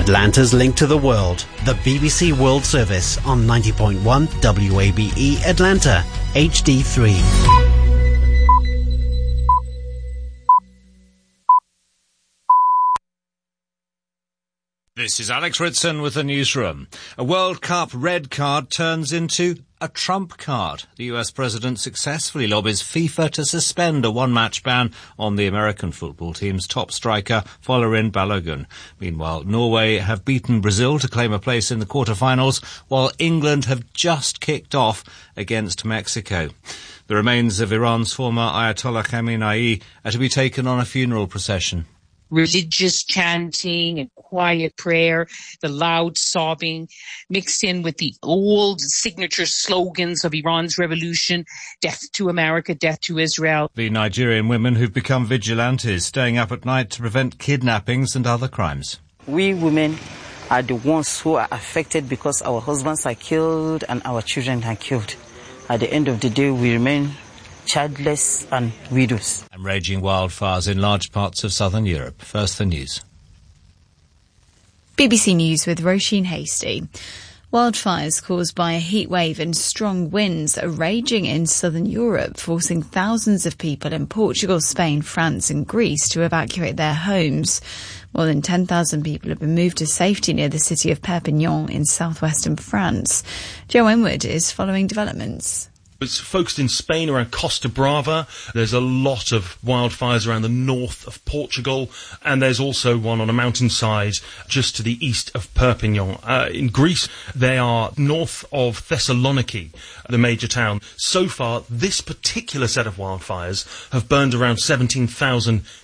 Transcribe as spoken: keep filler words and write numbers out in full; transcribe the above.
Atlanta's link to the world, the B B C World Service on ninety point one W A B E Atlanta, H D three. This is Alex Ritson with the newsroom. A World Cup red card turns into a trump card. The U S president successfully lobbies FIFA to suspend a one-match ban on the American football team's top striker, Folarin Balogun. Meanwhile, Norway have beaten Brazil to claim a place in the quarter-finals, while England have just kicked off against Mexico. The remains of Iran's former Ayatollah Khamenei are to be taken on a funeral procession. Religious chanting and quiet prayer, the loud sobbing, mixed in with the old signature slogans of Iran's revolution, death to America, death to Israel. The Nigerian women who've become vigilantes, staying up at night to prevent kidnappings and other crimes. We women are the ones who are affected because our husbands are killed and our children are killed. At the end of the day, we remain childless and widows. And raging wildfires in large parts of southern Europe. First the news. B B C News with Roisin Hasty. Wildfires caused by a heat wave and strong winds are raging in southern Europe, forcing thousands of people in Portugal, Spain, France and Greece to evacuate their homes. More than ten thousand people have been moved to safety near the city of Perpignan in southwestern France. Joe Enwood is following developments. It's focused in Spain around Costa Brava. There's a lot of wildfires around the north of Portugal, and there's also one on a mountainside just to the east of Perpignan. Uh, in Greece, they are north of Thessaloniki, the major town. So far, this particular set of wildfires have burned around seventeen thousand